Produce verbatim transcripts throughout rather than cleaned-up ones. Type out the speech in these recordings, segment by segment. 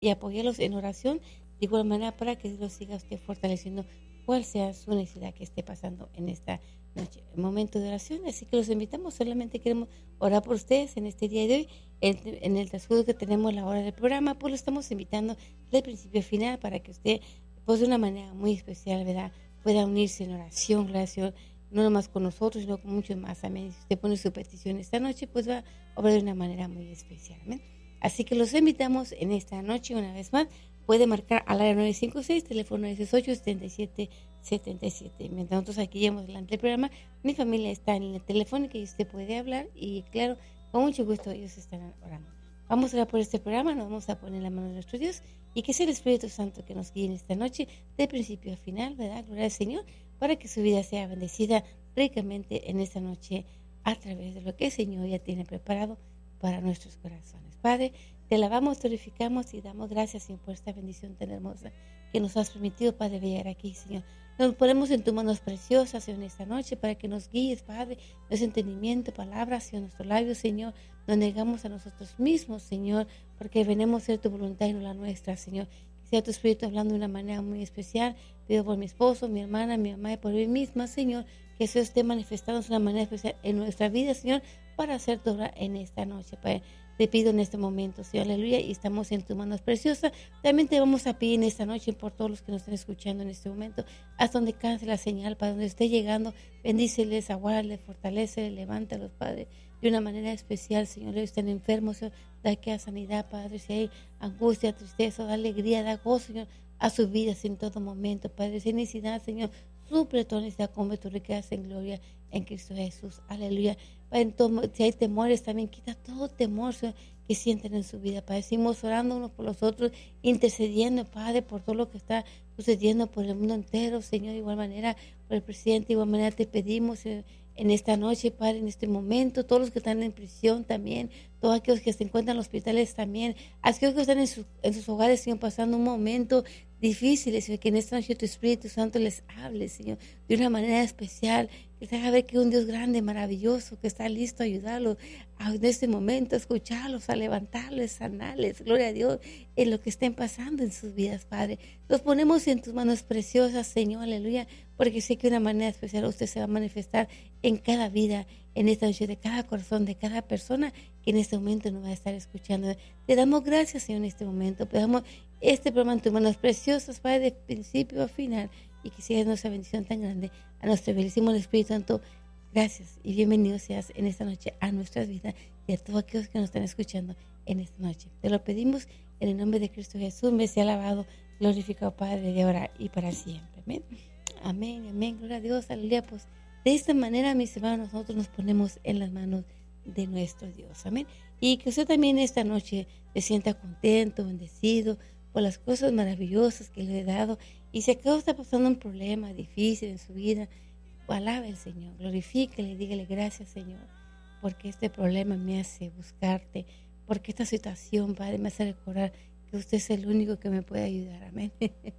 y apoyarlos en oración, de igual manera para que Dios siga usted fortaleciendo cuál sea su necesidad que esté pasando en esta noche, el momento de oración. Así que los invitamos, solamente queremos orar por ustedes en este día de hoy. En, en el transcurso que tenemos la hora del programa, pues lo estamos invitando de principio a final para que usted, pues de una manera muy especial, ¿verdad?, pueda unirse en oración, oración, no nomás con nosotros, sino con muchos más. Amén. Si usted pone su petición esta noche, pues va a obrar de una manera muy especial. Amén. Así que los invitamos en esta noche una vez más. Puede marcar al área nueve cinco seis, teléfono nueve seis ocho, siete siete siete siete. Mientras nosotros aquí llevamos adelante el programa, mi familia está en el teléfono que usted puede hablar y claro, con mucho gusto ellos estarán orando. Vamos a orar por este programa, nos vamos a poner en la mano de nuestro Dios y que sea el Espíritu Santo que nos guíe en esta noche, de principio a final, ¿verdad? Gloria al Señor, para que su vida sea bendecida ricamente en esta noche a través de lo que el Señor ya tiene preparado para nuestros corazones. Padre, te alabamos, glorificamos y damos gracias, Señor, por esta bendición tan hermosa que nos has permitido, Padre, llegar aquí, Señor. Nos ponemos en tus manos preciosas, Señor, en esta noche para que nos guíes, Padre, nuestro entendimiento, palabras, Señor, nuestros labios, Señor. Nos negamos a nosotros mismos, Señor, porque venimos a ser tu voluntad y no la nuestra, Señor. Que sea tu Espíritu hablando de una manera muy especial. Pido por mi esposo, mi hermana, mi mamá y por mí misma, Señor, que eso esté manifestado de una manera especial en nuestra vida, Señor, para hacer tu obra en esta noche, Padre. Te pido en este momento, Señor, aleluya, y estamos en tus manos preciosas. También te vamos a pedir en esta noche por todos los que nos están escuchando en este momento, hasta donde canse la señal, para donde esté llegando, bendíceles, aguárdeles, fortalece, levántalos, Padre, de una manera especial, Señor. Ellos están enfermos, Señor, da que a sanidad, Padre, si hay angustia, tristeza, da alegría, da gozo, Señor, a sus vidas en todo momento, Padre, sin necesidad, Señor, suple toda necesidad como tu riqueza en gloria en Cristo Jesús, aleluya. Entonces, si hay temores, también quita todo temor, Señor, que sienten en su vida, Padre. Seguimos orando unos por los otros, intercediendo, Padre, por todo lo que está sucediendo por el mundo entero, Señor. De igual manera, por el presidente, de igual manera te pedimos, Señor, en esta noche, Padre, en este momento, todos los que están en prisión también, todos aquellos que se encuentran en los hospitales también, aquellos que están en, su, en sus hogares, Señor, pasando un momento difícil, Señor, que en esta noche tu Espíritu Santo les hable, Señor, de una manera especial, que se haga ver que un Dios grande, maravilloso, que está listo a ayudarlos a, en este momento, a escucharlos, a levantarles, sanarles, gloria a Dios, en lo que estén pasando en sus vidas, Padre. Los ponemos en tus manos preciosas, Señor, aleluya, porque sé que de una manera especial usted se va a manifestar en cada vida, en esta noche, de cada corazón, de cada persona que en este momento nos va a estar escuchando. Te damos gracias, Señor, en este momento. Pedimos este programa en tus manos preciosas, Padre, de principio a final, y que siga nuestra bendición tan grande a nuestro bellísimo Espíritu Santo. Gracias y bienvenido seas en esta noche a nuestras vidas y a todos aquellos que nos están escuchando en esta noche. Te lo pedimos en el nombre de Cristo Jesús. Me sea alabado, glorificado, Padre, de ahora y para siempre. Amén. Amén, amén. Gloria a Dios, aleluya. Pues de esta manera, mis hermanos, nosotros nos ponemos en las manos de nuestro Dios. Amén. Y que usted también esta noche se sienta contento, bendecido por las cosas maravillosas que le he dado. Y si acaso está pasando un problema difícil en su vida, alabe al Señor, glorifíquele, dígale gracias, Señor, porque este problema me hace buscarte, porque esta situación, Padre, me hace recordar que usted es el único que me puede ayudar. Amén.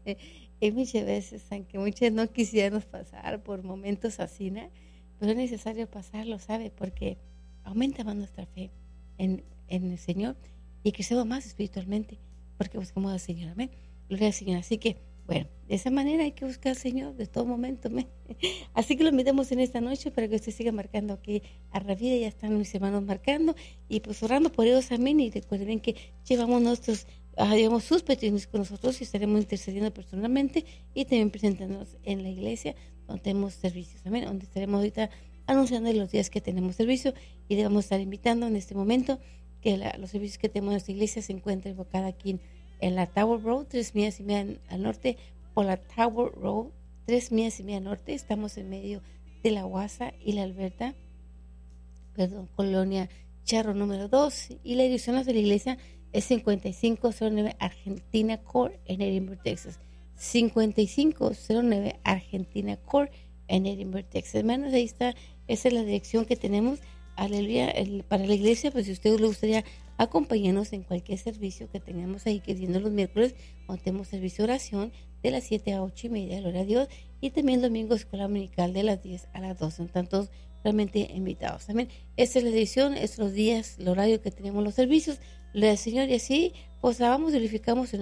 Y muchas veces, aunque muchas no quisiéramos pasar por momentos así, ¿no?, pero es necesario pasarlo, ¿sabe? Porque aumenta más nuestra fe en, en el Señor y crecemos más espiritualmente, porque buscamos al Señor. Amén. Gloria al Señor. Así que, bueno, de esa manera hay que buscar al Señor de todo momento. ¿me? Así que lo invitamos en esta noche para que usted siga marcando aquí a la vida. Ya están mis hermanos marcando y pues orando por ellos. Amén. Y recuerden que llevamos nuestros, ah, llevamos sus peticiones con nosotros y estaremos intercediendo personalmente y también presentándonos en la iglesia donde tenemos servicios. Amén. Donde estaremos ahorita anunciando los días que tenemos servicio y le vamos a estar invitando en este momento que la, los servicios que tenemos en nuestra iglesia se encuentran enfocados aquí en en la Tower Road, tres millas y media al norte, por la Tower Road, tres millas y media al norte. Estamos en medio de la Guasa y la Alberta, perdón, Colonia Charro número dos, y la dirección de la iglesia es cincuenta y cinco cero nueve Argentina Court en Edinburgh, Texas. cincuenta y cinco cero nueve Argentina Court en Edinburgh, Texas. Hermanos, ahí está, esa es la dirección que tenemos. Aleluya, el, para la iglesia, pues si usted le gustaría acompañarnos en cualquier servicio que tengamos ahí, que siendo los miércoles, cuando tenemos servicio de oración de las siete a ocho y media, gloria a Dios, y también el domingo escuela dominical de las diez a las doce, están todos realmente invitados. También esta es la edición, estos días, el horario que tenemos los servicios. la Señor, y así pues alabamos, glorificamos